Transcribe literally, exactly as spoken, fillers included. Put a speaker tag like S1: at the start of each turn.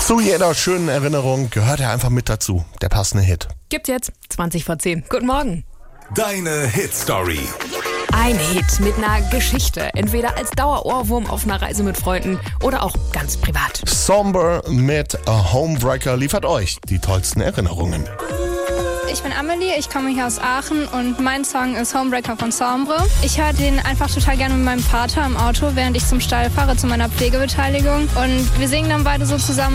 S1: Zu jeder schönen Erinnerung gehört er einfach mit dazu, der passende Hit.
S2: Gibt's jetzt zwanzig vor zehn. Guten Morgen.
S3: Deine Hit-Story.
S2: Ein Hit mit einer Geschichte. Entweder als Dauerohrwurm auf einer Reise mit Freunden oder auch ganz privat.
S1: Somber mit A Homebreaker liefert euch die tollsten Erinnerungen.
S4: Ich bin Amelie, ich komme hier aus Aachen und mein Song ist Homebreaker von Sombre. Ich höre den einfach total gerne mit meinem Vater im Auto, während ich zum Stall fahre, zu meiner Pflegebeteiligung. Und wir singen dann beide so zusammen.